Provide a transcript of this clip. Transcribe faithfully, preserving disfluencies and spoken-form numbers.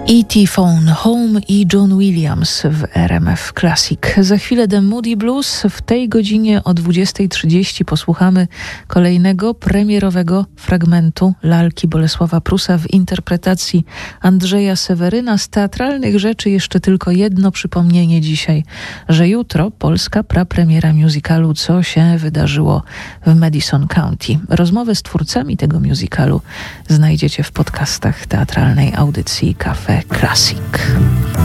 E T Phone Home i John Williams w R M F Classic. Za chwilę The Moody Blues. W tej godzinie o dwudziestej trzydzieści posłuchamy kolejnego premierowego fragmentu lalki Bolesława Prusa w interpretacji Andrzeja Seweryna. Z teatralnych rzeczy jeszcze tylko jedno przypomnienie dzisiaj, że jutro polska prapremiera musicalu Co się wydarzyło w Madison County. Rozmowę z twórcami tego musicalu znajdziecie w podcastach teatralnej audycji Cafe Classic.